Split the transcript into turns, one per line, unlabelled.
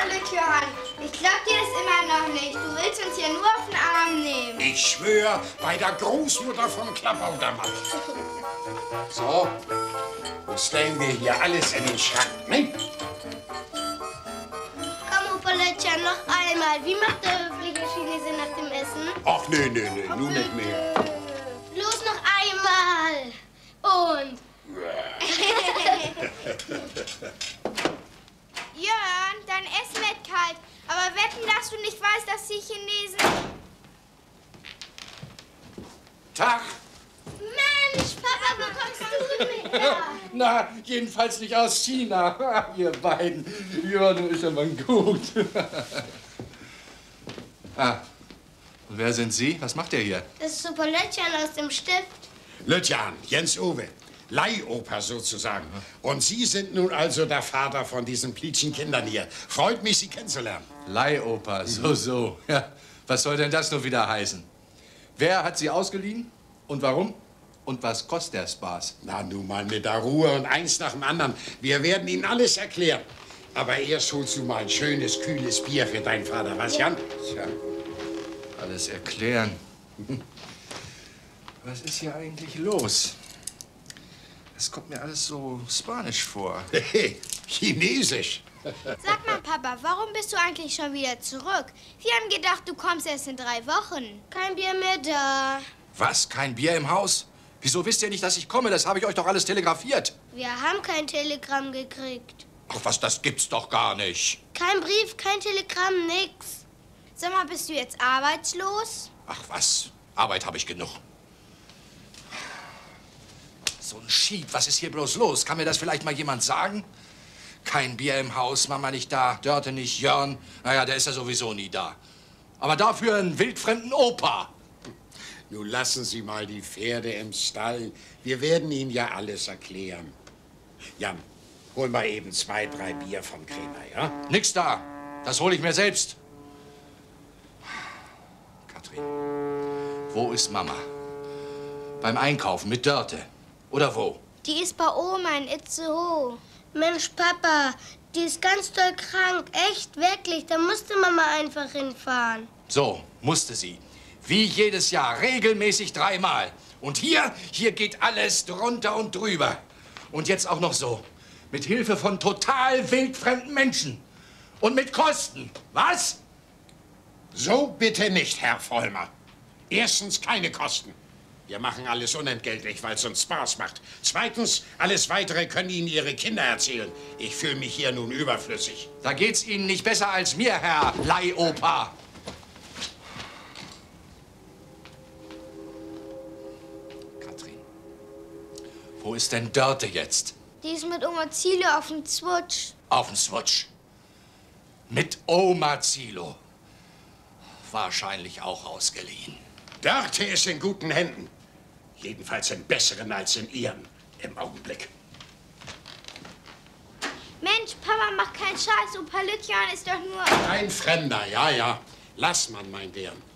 Johann. Ich glaub dir das immer noch nicht. Du willst uns hier nur auf den Arm nehmen.
Ich schwöre, bei der Großmutter vom Klabautermann. So, das stellen wir hier alles in den Schrank, ne?
Komm, Opa Lötchen, noch einmal. Wie macht der höfliche Chinese nach dem Essen?
Ach, nee, nur nicht mehr.
Los, noch einmal. Und... Jörn, dein Essen wird kalt. Aber wetten, dass du nicht weißt, dass die Chinesen...
Tag.
Mensch, Papa, wo kommst du denn her?
Na, jedenfalls nicht aus China. Ihr beiden. Ja, du ist aber gut. Ah, und wer sind Sie? Was macht ihr hier?
Das ist Opa Lötchen aus dem Stift.
Lötjan, Jens-Uwe. Leihoper sozusagen. Und Sie sind nun also der Vater von diesen Plietschen Kindern hier. Freut mich, Sie kennenzulernen.
Leihoper, so. Ja, was soll denn das nur wieder heißen? Wer hat Sie ausgeliehen? Und warum? Und was kostet der Spaß?
Na, nun mal mit der Ruhe und eins nach dem anderen. Wir werden Ihnen alles erklären. Aber erst holst du mal ein schönes, kühles Bier für deinen Vater, was, Jan?
Tja, alles erklären. Was ist hier eigentlich los? Das kommt mir alles so spanisch vor.
Chinesisch.
Sag mal, Papa, warum bist du eigentlich schon wieder zurück? Wir haben gedacht, du kommst erst in 3 Wochen. Kein Bier mehr da.
Was? Kein Bier im Haus? Wieso wisst ihr nicht, dass ich komme? Das habe ich euch doch alles telegrafiert.
Wir haben kein Telegramm gekriegt.
Ach was, das gibt's doch gar nicht.
Kein Brief, kein Telegramm, nix. Sag mal, bist du jetzt arbeitslos?
Ach was, Arbeit habe ich genug. So ein Schied, was ist hier bloß los? Kann mir das vielleicht mal jemand sagen? Kein Bier im Haus, Mama nicht da, Dörte nicht, Jörn. Naja, der ist ja sowieso nie da. Aber dafür einen wildfremden Opa.
Nun lassen Sie mal die Pferde im Stall. Wir werden Ihnen ja alles erklären. Jan, hol mal eben 2, 3 Bier vom Krämer, ja?
Nix da. Das hole ich mir selbst. Katrin, wo ist Mama? Beim Einkaufen mit Dörte. Oder wo?
Die ist bei Oma in Itzehoe. Mensch, Papa, die ist ganz doll krank. Echt, wirklich. Da musste Mama einfach hinfahren.
So, musste sie. Wie jedes Jahr, regelmäßig 3-mal. Und hier geht alles drunter und drüber. Und jetzt auch noch so. Mit Hilfe von total wildfremden Menschen. Und mit Kosten. Was?
So bitte nicht, Herr Vollmer. Erstens keine Kosten. Wir machen alles unentgeltlich, weil es uns Spaß macht. Zweitens, alles Weitere können Ihnen Ihre Kinder erzählen. Ich fühle mich hier nun überflüssig.
Da geht's Ihnen nicht besser als mir, Herr Leihoper. Katrin, wo ist denn Dörte jetzt?
Die ist mit Oma Ziele auf dem Zwutsch.
Auf dem Switch. Mit Oma Zilo. Wahrscheinlich auch ausgeliehen.
Dörte ist in guten Händen. Jedenfalls in besseren als in Ihren im Augenblick.
Mensch, Papa, mach keinen Scheiß. Opa Lütjan ist doch nur...
Ein Fremder, ja. Lass man, mein Bären.